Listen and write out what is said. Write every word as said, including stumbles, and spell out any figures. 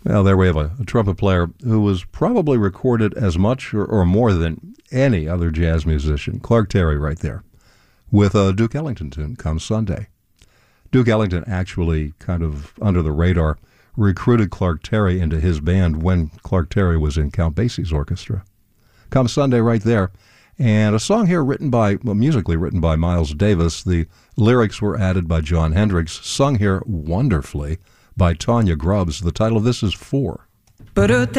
Well, there we have a, a trumpet player who was probably recorded as much or, or more than any other jazz musician. Clark Terry right there with a Duke Ellington tune, Come Sunday. Duke Ellington actually kind of under the radar recruited Clark Terry into his band when Clark Terry was in Count Basie's orchestra. Come Sunday right there. And a song here written by, well, musically written by Miles Davis. The lyrics were added by Jon Hendricks, sung here wonderfully by Tanya Grubbs. The title of this is Four.